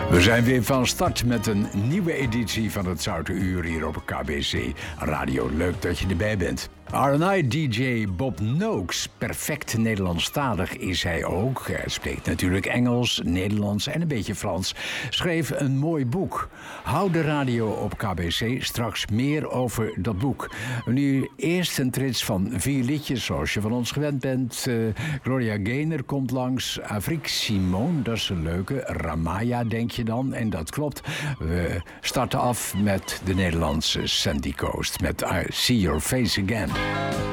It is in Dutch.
We zijn weer van start met een nieuwe editie van het Zoute Uur hier op KBC Radio. Leuk dat je erbij bent. R&I-dj Bob Noakes, perfect Nederlandstalig is hij ook. Hij spreekt natuurlijk Engels, Nederlands en een beetje Frans. Schreef een mooi boek. Hou de radio op KBC, straks meer over dat boek. Nu eerst een trits van 4 liedjes zoals je van ons gewend bent. Gloria Gaynor komt langs, Afrique Simone, dat is een leuke. Ramaya denk je dan, en dat klopt. We starten af met de Nederlandse Sandy Coast met I See Your Face Again.